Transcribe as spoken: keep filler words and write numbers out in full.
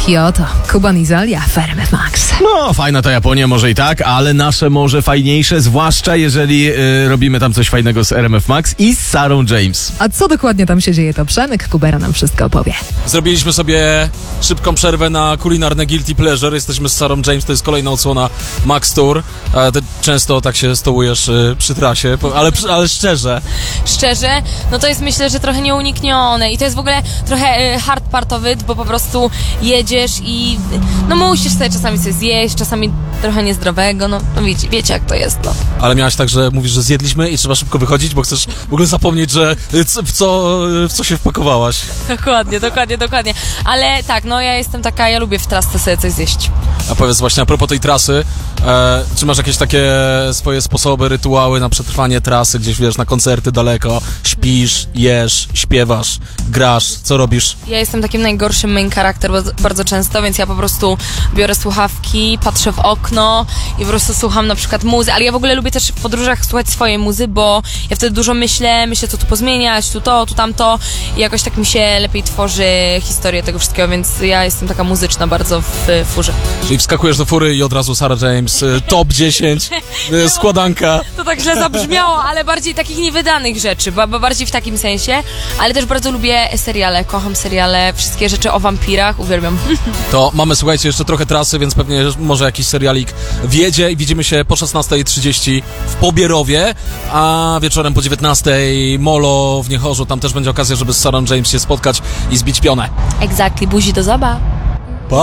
Kyoto, Kuban i Zalia w R M F Max. No, fajna ta Japonia, może i tak, ale nasze może fajniejsze, zwłaszcza jeżeli y, robimy tam coś fajnego z R M F Max i z Sarą James. A co dokładnie tam się dzieje, to Przemek Kubera nam wszystko opowie. Zrobiliśmy sobie szybką przerwę na kulinarne guilty pleasure. Jesteśmy z Sarą James, to jest kolejna odsłona Max Tour. E, ty często tak się stołujesz y, przy trasie, po, ale, ale szczerze. Szczerze, no to jest myślę, że trochę nieuniknione i to jest w ogóle trochę y, hard partowy, bo po prostu jedziesz i no musisz sobie czasami coś zjeść, czasami trochę niezdrowego, no, no wiecie, wiecie jak to jest, no. Ale miałaś tak, że mówisz, że zjedliśmy i trzeba szybko wychodzić, bo chcesz w ogóle zapomnieć, że y, c- w co, y, w co się wpakowałaś. Dokładnie, dokładnie, dokładnie. Ale tak, no ja jestem taka, ja lubię w trasce sobie coś zjeść. A powiedz właśnie a propos tej trasy, e, czy masz jakieś takie swoje sposoby, rytuały na przetrwanie trasy, gdzieś wiesz, na koncerty daleko, śpisz, jesz, śpiewasz, grasz, co robisz? Ja jestem takim najgorszym main character bardzo, bardzo często, więc ja po prostu biorę słuchawki, patrzę w okno i po prostu słucham na przykład muzy, ale ja w ogóle lubię też w podróżach słuchać swojej muzy, bo ja wtedy dużo myślę, myślę co tu pozmieniać, tu to, tu tamto i jakoś tak mi się lepiej tworzy historię tego wszystkiego, więc ja jestem taka muzyczna bardzo w furze. Czyli wskakujesz do fury i od razu Sarah James, y, top dziesięć, y, składanka. To tak źle zabrzmiało, ale bardziej takich niewydanych rzeczy, bo, bo bardziej w takim sensie, ale też bardzo lubię seriale, kocham seriale, wszystkie rzeczy o wampirach, uwielbiam. To mamy, słuchajcie, jeszcze trochę trasy, więc pewnie może jakiś serialik wjedzie i widzimy się po szesnasta trzydzieści w Pobierowie, a wieczorem po dziewiętnastej Molo w Niechorzu, tam też będzie okazja, żeby z Sarah James się spotkać i zbić pionę. Exactly, buzi do zabaw.